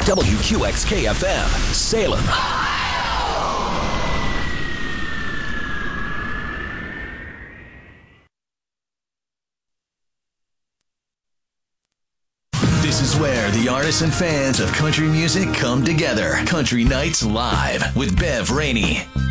WQXK-FM, Salem. This is where the artists and fans of country music come together. Country Nights Live with Bev Rainey.